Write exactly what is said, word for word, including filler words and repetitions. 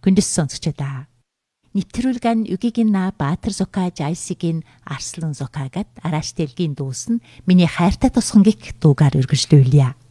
хүндэс сонсогчдаа. Нэвтрүүлгэн үгигина Баатар Зука Жайсигийн Арслан Зукагад арааш дэлгийн дүүс нь миний хайртай тусган гих дуугаар үргэлжлүүлье.